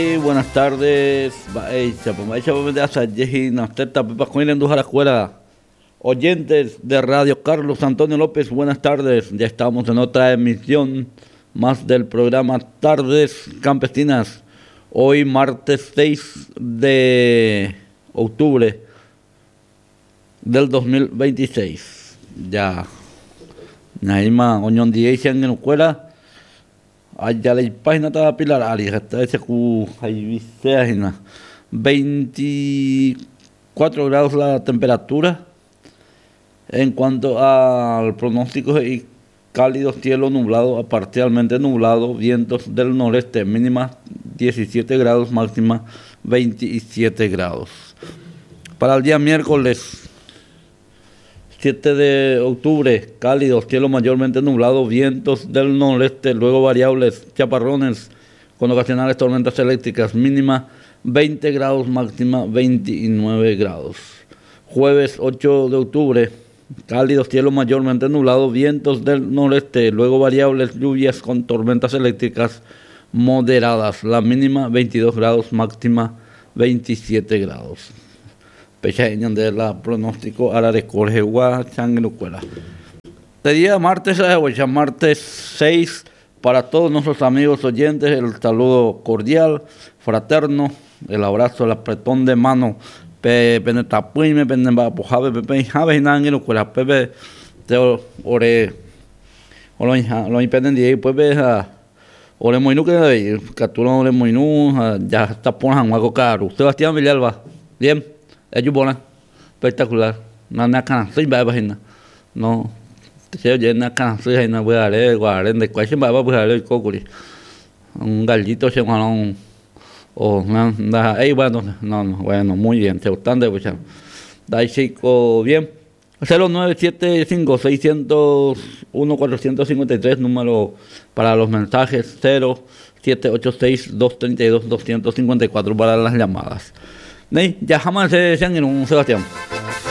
Buenas tardes, oyentes de Radio Carlos Antonio López, buenas tardes. Ya estamos en otra emisión más del programa Tardes Campesinas. Hoy martes 6 de octubre del 2026. Ya, Naima Oñón Diecian en la escuela. Allá la página está Pilar Ali, hasta ese cu, ahí 24 grados la temperatura. En cuanto al pronóstico, y cálido, cielo nublado a parcialmente nublado, vientos del noreste, mínima 17 grados, máxima 27 grados. Para el día miércoles 7 de octubre, cálido, cielo mayormente nublado, vientos del noreste, luego variables, chaparrones con ocasionales tormentas eléctricas, mínima 20 grados, máxima 29 grados. Jueves 8 de octubre, cálido, cielo mayormente nublado, vientos del noreste, luego variables, lluvias con tormentas eléctricas moderadas, la mínima 22 grados, máxima 27 grados. Pechaña de la pronóstico a la de Jorge Guachán en la escuela. Este día martes 6, para todos nuestros amigos oyentes, el saludo cordial, fraterno, el abrazo, el apretón de mano. Pepe tapuime, pepe bapojave, pepe jave en la escuela, pepe te ore lo impenden de ahí, pues ve a ore moinu que de captura ore moinu, ya está por algo caro. Sebastián Villalba, bien. Ellos bolan espectacular. Nada canción va a bajar. No, se oye una canción, no voy a leer, guarden de cualquier va a bajar el cocuri. Un gallito se llama o nada, bueno, no, bueno, muy bien, se gustan de escuchar. Dai chico, bien. 0975-601-453, número para los mensajes, 0786-232-254 para las llamadas. Ya jamás se decían en un Sebastián.